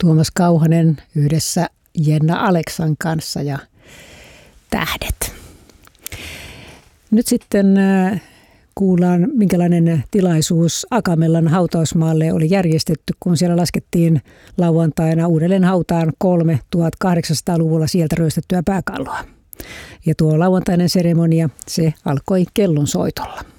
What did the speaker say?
Tuomas Kauhanen yhdessä Jenna Aleksan kanssa ja Tähdet. Nyt sitten kuullaan, minkälainen tilaisuus Akamellan hautausmaalle oli järjestetty, kun siellä laskettiin lauantaina uudelleen hautaan 3 1800-luvulla sieltä ryöstettyä pääkalloa. Ja tuo lauantainen seremonia, se alkoi kellonsoitolla.